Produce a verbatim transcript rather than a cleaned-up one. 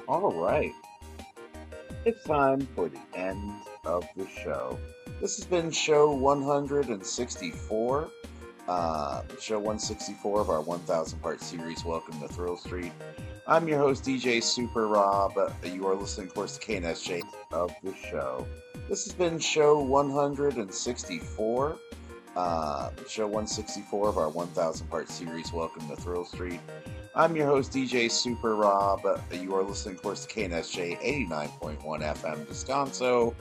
All right, it's time for the end of the show. This has been show one hundred sixty-four, uh, show one sixty-four of our one thousand part series. Welcome to Thrill Street. I'm your host, D J Super Rob. Uh, You are listening, of course, to K N S J of the show. This has been show one hundred sixty-four, uh, show one sixty-four of our one thousand part series. Welcome to Thrill Street. I'm your host, D J Super Rob. Uh, You are listening, of course, to K N S J eighty-nine point one F M Descanso,